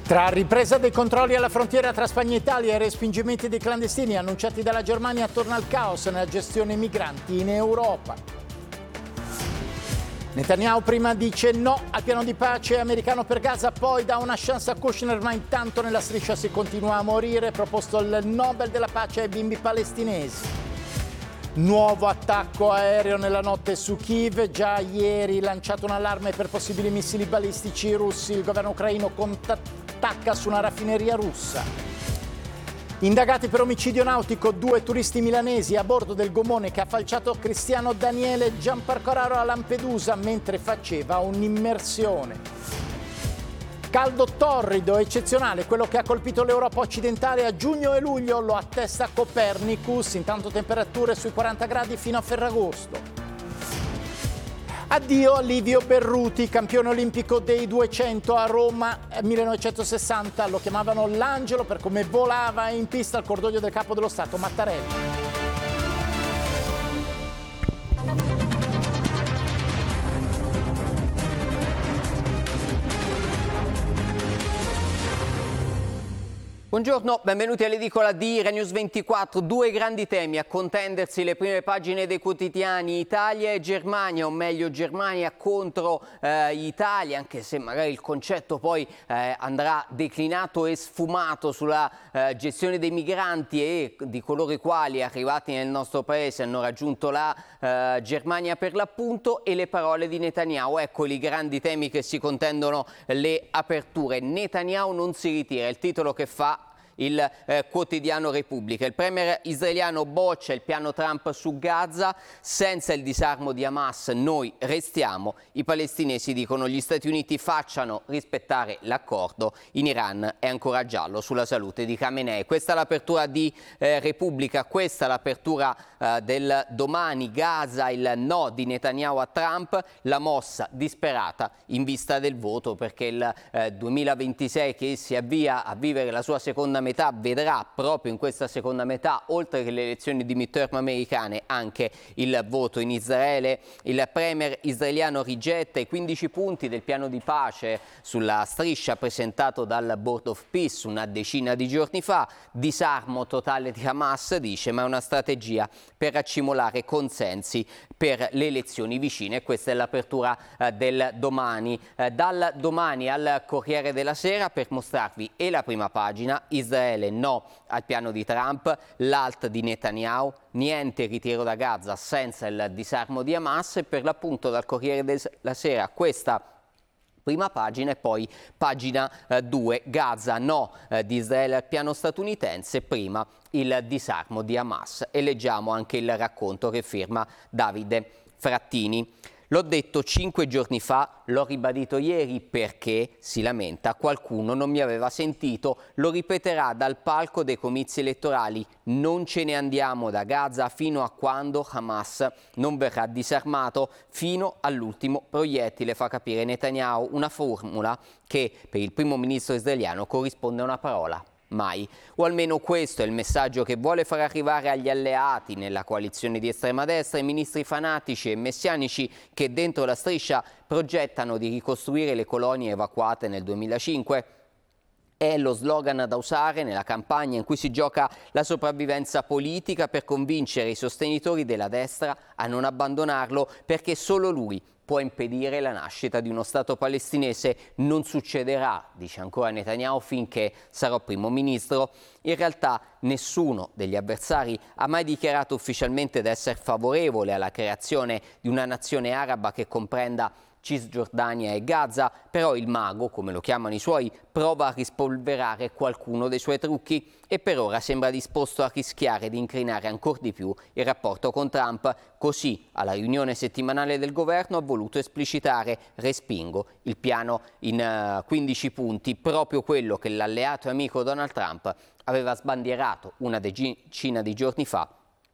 Tra ripresa dei controlli alla frontiera tra Spagna e Italia e respingimenti dei clandestini annunciati dalla Germania, torna al caos nella gestione migranti in Europa. Netanyahu prima dice no al piano di pace americano per Gaza, poi dà una chance a Kushner, ma intanto nella striscia si continua a morire. Proposto il Nobel della pace ai bimbi palestinesi. Nuovo attacco aereo nella notte su Kiev, già ieri lanciato un allarme per possibili missili balistici russi. Il governo ucraino attacca su una raffineria russa. Indagati per omicidio nautico 2 turisti milanesi a bordo del gommone che ha falciato Cristiano Daniele Gianparcoraro a Lampedusa mentre faceva un'immersione. Caldo torrido, eccezionale, quello che ha colpito l'Europa occidentale a giugno e luglio, lo attesta Copernicus, intanto temperature sui 40 gradi fino a Ferragosto. Addio a Livio Berruti, campione olimpico dei 200 a Roma 1960, lo chiamavano l'angelo per come volava in pista al cordoglio del capo dello Stato Mattarella. Buongiorno, benvenuti all'edicola di Renews 24. Due grandi temi a contendersi le prime pagine dei quotidiani: Italia e Germania, o meglio Germania contro Italia, anche se magari il concetto poi andrà declinato e sfumato sulla gestione dei migranti e di coloro i quali arrivati nel nostro paese hanno raggiunto la Germania per l'appunto, e le parole di Netanyahu. Eccoli i grandi temi che si contendono le aperture. Netanyahu non si ritira, è il titolo che fa il quotidiano Repubblica. Il premier israeliano boccia il piano Trump su Gaza: senza il disarmo di Hamas noi restiamo. I palestinesi dicono gli Stati Uniti facciano rispettare l'accordo. In Iran è ancora giallo sulla salute di Khamenei. Questa è l'apertura di Repubblica, questa è l'apertura del Domani. Gaza, il no di Netanyahu a Trump, la mossa disperata in vista del voto, perché il 2026 che si avvia a vivere la sua seconda metà vedrà proprio in questa seconda metà, oltre che le elezioni di midterm americane, anche il voto in Israele. Il premier israeliano rigetta i 15 punti del piano di pace sulla striscia presentato dal Board of Peace una decina di giorni fa. Disarmo totale di Hamas, dice, ma è una strategia per accumulare consensi per le elezioni vicine. Questa è l'apertura del Domani. Dal Domani al Corriere della Sera, per mostrarvi e la prima pagina: Israele no al piano di Trump, l'alt di Netanyahu, niente ritiro da Gaza senza il disarmo di Hamas. E per l'appunto dal Corriere della Sera questa prima pagina, e poi pagina 2, Gaza no di Israele al piano statunitense, prima il disarmo di Hamas. E leggiamo anche il racconto che firma Davide Frattini. L'ho detto 5 giorni fa, l'ho ribadito ieri perché, si lamenta, qualcuno non mi aveva sentito. Lo ripeterà dal palco dei comizi elettorali: non ce ne andiamo da Gaza fino a quando Hamas non verrà disarmato, fino all'ultimo proiettile, fa capire Netanyahu. Una formula che per il primo ministro israeliano corrisponde a una parola: mai. O almeno questo è il messaggio che vuole far arrivare agli alleati nella coalizione di estrema destra, i ministri fanatici e messianici che dentro la striscia progettano di ricostruire le colonie evacuate nel 2005. È lo slogan da usare nella campagna in cui si gioca la sopravvivenza politica per convincere i sostenitori della destra a non abbandonarlo, perché solo lui può impedire la nascita di uno Stato palestinese. Non succederà, dice ancora Netanyahu, finché sarò primo ministro. In realtà nessuno degli avversari ha mai dichiarato ufficialmente di essere favorevole alla creazione di una nazione araba che comprenda Cisgiordania e Gaza, però il mago, come lo chiamano i suoi, prova a rispolverare qualcuno dei suoi trucchi e per ora sembra disposto a rischiare di incrinare ancora di più il rapporto con Trump. Così, alla riunione settimanale del governo, ha voluto esplicitare: respingo il piano in 15 punti, proprio quello che l'alleato e amico Donald Trump aveva sbandierato una decina di giorni fa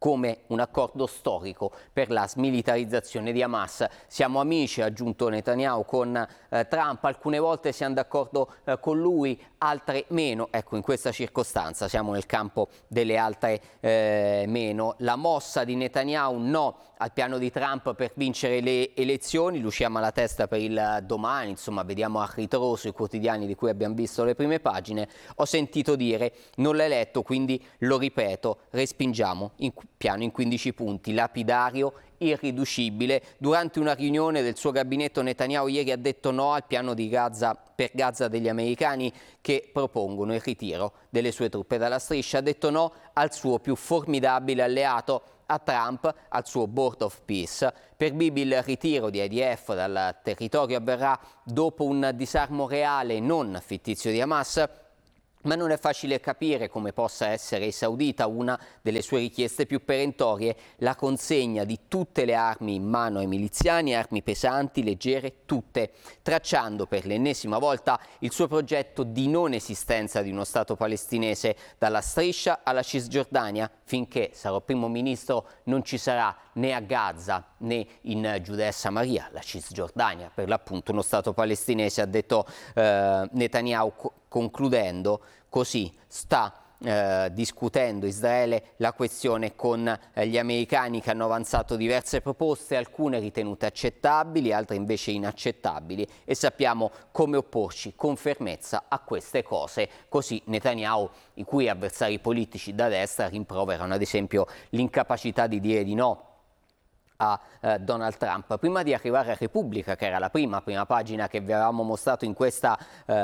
come un accordo storico per la smilitarizzazione di Hamas. Siamo amici, ha aggiunto Netanyahu, con Trump, alcune volte siamo d'accordo con lui, altre meno. Ecco, in questa circostanza siamo nel campo delle altre meno. La mossa di Netanyahu: no al piano di Trump per vincere le elezioni. Lucia Malatesta per il Domani, insomma vediamo a ritroso i quotidiani di cui abbiamo visto le prime pagine. Ho sentito dire, non l'hai letto quindi lo ripeto, respingiamo il piano in 15 punti, lapidario, irriducibile. Durante una riunione del suo gabinetto Netanyahu ieri ha detto no al piano di Gaza per Gaza degli americani che propongono il ritiro delle sue truppe dalla striscia, ha detto no al suo più formidabile alleato, a Trump, al suo Board of Peace. Per Bibi il ritiro di IDF dal territorio avverrà dopo un disarmo reale, non fittizio, di Hamas. Ma non è facile capire come possa essere esaudita una delle sue richieste più perentorie, la consegna di tutte le armi in mano ai miliziani, armi pesanti, leggere, tutte, tracciando per l'ennesima volta il suo progetto di non esistenza di uno Stato palestinese dalla striscia alla Cisgiordania. Finché sarò primo ministro non ci sarà né a Gaza né in Giudea e Samaria, la Cisgiordania per l'appunto, uno Stato palestinese, ha detto Netanyahu, concludendo così: sta discutendo Israele la questione con gli americani, che hanno avanzato diverse proposte, alcune ritenute accettabili, altre invece inaccettabili, e sappiamo come opporci con fermezza a queste cose. Così Netanyahu, i cui avversari politici da destra rimproverano ad esempio l'incapacità di dire di no a Donald Trump. Prima di arrivare a Repubblica, che era la prima pagina che vi avevamo mostrato in questa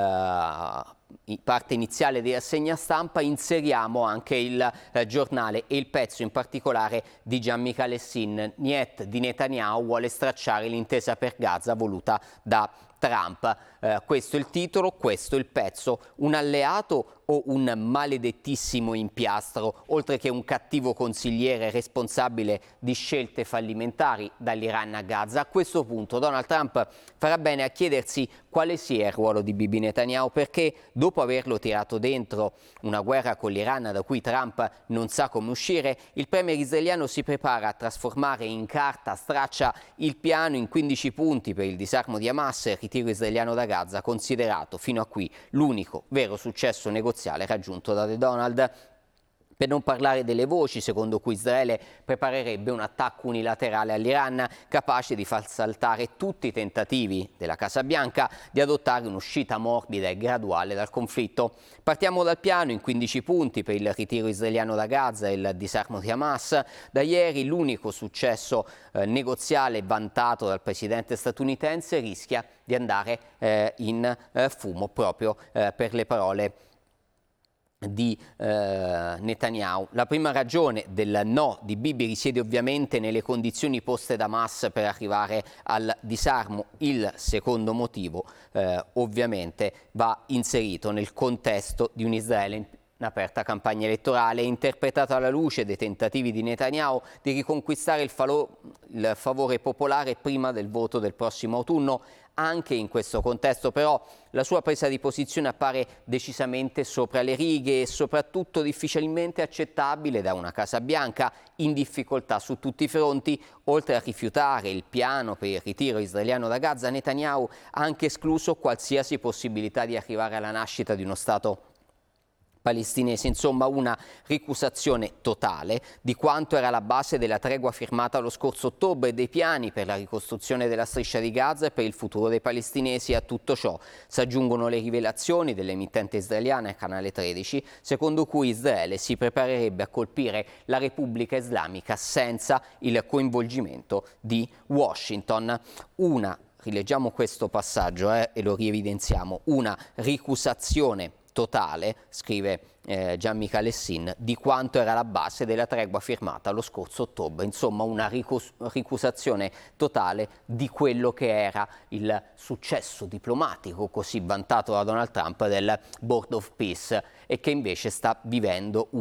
parte iniziale di rassegna stampa, inseriamo anche il giornale e il pezzo in particolare di Gian Michalessin. Niet di Netanyahu vuole stracciare l'intesa per Gaza voluta da Trump. Questo è il titolo, questo è il pezzo. Un alleato o un maledettissimo impiastro, oltre che un cattivo consigliere responsabile di scelte fallimentari dall'Iran a Gaza? A questo punto Donald Trump farà bene a chiedersi quale sia il ruolo di Bibi Netanyahu, perché dopo averlo tirato dentro una guerra con l'Iran da cui Trump non sa come uscire, il premier israeliano si prepara a trasformare in carta straccia il piano in 15 punti per il disarmo di Hamas e il ritiro israeliano da Gaza, considerato fino a qui l'unico vero successo negoziale raggiunto da Donald. Per non parlare delle voci secondo cui Israele preparerebbe un attacco unilaterale all'Iran, capace di far saltare tutti i tentativi della Casa Bianca di adottare un'uscita morbida e graduale dal conflitto. Partiamo dal piano in 15 punti per il ritiro israeliano da Gaza e il disarmo di Hamas. Da ieri l'unico successo negoziale vantato dal presidente statunitense rischia di andare in fumo proprio per le parole di Netanyahu. La prima ragione del no di Bibi risiede ovviamente nelle condizioni poste da Hamas per arrivare al disarmo. Il secondo motivo ovviamente va inserito nel contesto di un Israele in aperta campagna elettorale, interpretato alla luce dei tentativi di Netanyahu di riconquistare il favore popolare prima del voto del prossimo autunno. Anche in questo contesto però la sua presa di posizione appare decisamente sopra le righe e soprattutto difficilmente accettabile da una Casa Bianca in difficoltà su tutti i fronti. Oltre a rifiutare il piano per il ritiro israeliano da Gaza, Netanyahu ha anche escluso qualsiasi possibilità di arrivare alla nascita di uno Stato palestinese, insomma una ricusazione totale di quanto era la base della tregua firmata lo scorso ottobre e dei piani per la ricostruzione della striscia di Gaza e per il futuro dei palestinesi. A tutto ciò si aggiungono le rivelazioni dell'emittente israeliana Canale 13, secondo cui Israele si preparerebbe a colpire la Repubblica Islamica senza il coinvolgimento di Washington. Rileggiamo questo passaggio e lo rievidenziamo: una ricusazione totale, scrive Gian Michalessin, di quanto era la base della tregua firmata lo scorso ottobre. Insomma una ricusazione totale di quello che era il successo diplomatico così vantato da Donald Trump del Board of Peace e che invece sta vivendo una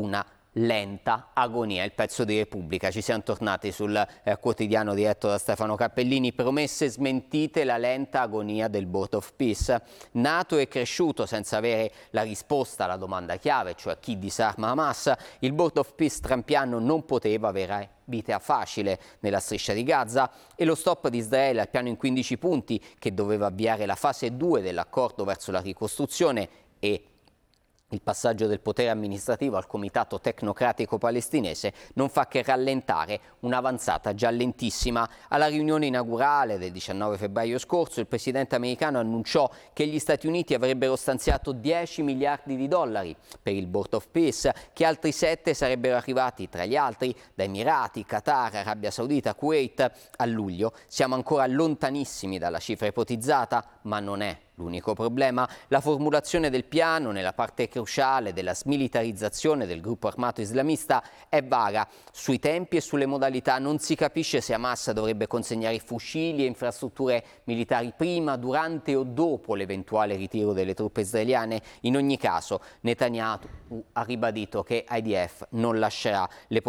lenta agonia. Il pezzo di Repubblica. Ci siamo tornati sul quotidiano diretto da Stefano Cappellini. Promesse smentite, la lenta agonia del Board of Peace. Nato e cresciuto senza avere la risposta alla domanda chiave, cioè chi disarma Hamas, il Board of Peace trumpiano non poteva avere vita facile nella striscia di Gaza, e lo stop di Israele al piano in 15 punti, che doveva avviare la fase 2 dell'accordo verso la ricostruzione, e il passaggio del potere amministrativo al Comitato Tecnocratico Palestinese, non fa che rallentare un'avanzata già lentissima. Alla riunione inaugurale del 19 febbraio scorso, il presidente americano annunciò che gli Stati Uniti avrebbero stanziato 10 miliardi di dollari per il Board of Peace, che altri 7 sarebbero arrivati, tra gli altri, da Emirati, Qatar, Arabia Saudita, Kuwait. A luglio siamo ancora lontanissimi dalla cifra ipotizzata, ma non è l'unico problema. La formulazione del piano nella parte cruciale della smilitarizzazione del gruppo armato islamista è vaga. Sui tempi e sulle modalità non si capisce se Hamas dovrebbe consegnare fucili e infrastrutture militari prima, durante o dopo l'eventuale ritiro delle truppe israeliane. In ogni caso, Netanyahu ha ribadito che IDF non lascerà le